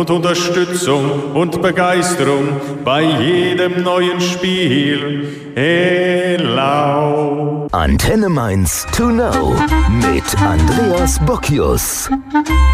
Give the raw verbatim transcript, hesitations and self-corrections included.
und Unterstützung und Begeisterung bei jedem neuen Spiel. Hello. Antenne Mainz to know mit Andreas Bockius.